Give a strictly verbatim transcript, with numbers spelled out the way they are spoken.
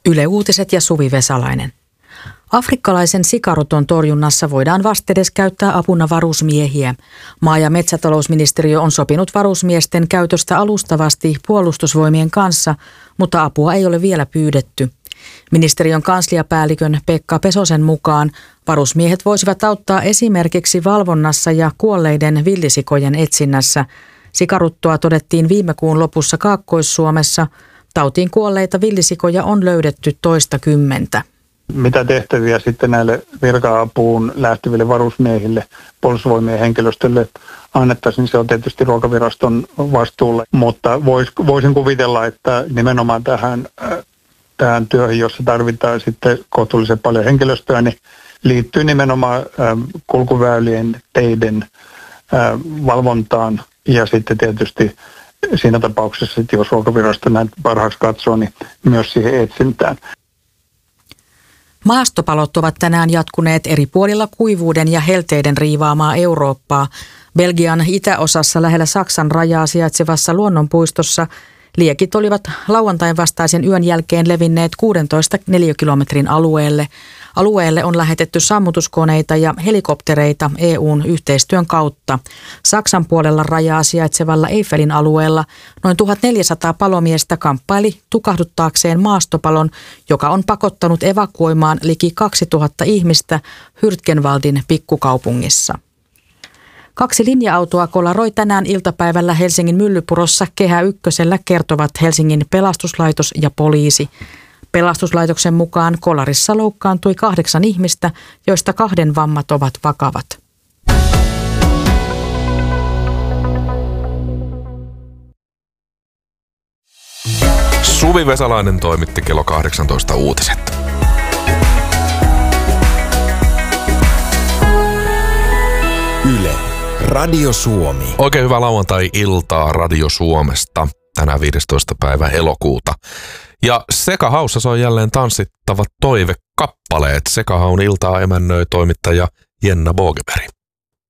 Yle Uutiset ja Suvi Vesalainen. Afrikkalaisen sikaruton torjunnassa voidaan vastedes käyttää apuna varusmiehiä. Maa- ja metsätalousministeriö on sopinut varusmiesten käytöstä alustavasti puolustusvoimien kanssa, mutta apua ei ole vielä pyydetty. Ministeriön kansliapäällikön Pekka Pesosen mukaan varusmiehet voisivat auttaa esimerkiksi valvonnassa ja kuolleiden villisikojen etsinnässä. Sikaruttoa todettiin viime kuun lopussa Kaakkois-Suomessa. Tautiin kuolleita villisikoja on löydetty toista kymmentä. Mitä tehtäviä sitten näille virka-apuun lähteville varusmiehille, puolustusvoimien henkilöstölle annettaisiin, se on tietysti Ruokaviraston vastuulle. Mutta vois, voisin kuvitella, että nimenomaan tähän, tähän työhön, jossa tarvitaan sitten kohtuullisen paljon henkilöstöä, niin liittyy nimenomaan kulkuväylien, teiden valvontaan ja sitten tietysti siinä tapauksessa, että jos Ruokavirasto näin parhaaksi katsoo, niin myös siihen etsintään. Maastopalot ovat tänään jatkuneet eri puolilla kuivuuden ja helteiden riivaamaa Eurooppaa. Belgian itäosassa lähellä Saksan rajaa sijaitsevassa luonnonpuistossa liekit olivat lauantain vastaisen yön jälkeen levinneet kuusitoista neliökilometrin alueelle. Alueelle on lähetetty sammutuskoneita ja helikoptereita E U:n yhteistyön kautta. Saksan puolella rajaa sijaitsevalla Eiffelin alueella noin tuhatneljäsataa palomiestä kamppaili tukahduttaakseen maastopalon, joka on pakottanut evakuoimaan liki kaksituhatta ihmistä Hürtgenwaldin pikkukaupungissa. Kaksi linja-autoa kolaroi tänään iltapäivällä Helsingin Myllypurossa Kehä Ykkösellä, kertovat Helsingin pelastuslaitos ja poliisi. Pelastuslaitoksen mukaan kolarissa loukkaantui kahdeksan ihmistä, joista kahden vammat ovat vakavat. Suvi Vesalainen toimitti kello kahdeksantoista uutiset. Yle, Radio Suomi. Oikein hyvää lauantai-iltaa Radio Suomesta. Tänään viidestoista päivä elokuuta. Ja Sekahaussa soi jälleen tanssittavat toivekappaleet. Sekahaun iltaa emännöi toimittaja Jenna Bogeberg.